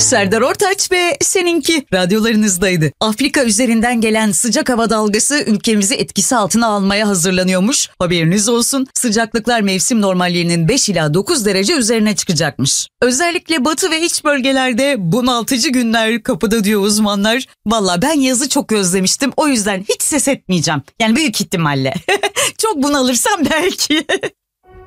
Serdar Ortaç ve seninki radyolarınızdaydı. Afrika üzerinden gelen sıcak hava dalgası ülkemizi etkisi altına almaya hazırlanıyormuş. Haberiniz olsun. Sıcaklıklar mevsim normallerinin 5 ila 9 derece üzerine çıkacakmış. Özellikle batı ve iç bölgelerde bunaltıcı günler kapıda diyor uzmanlar. Valla ben yazı çok özlemiştim. O yüzden hiç ses etmeyeceğim. Yani büyük ihtimalle. Çok bunalırsam belki.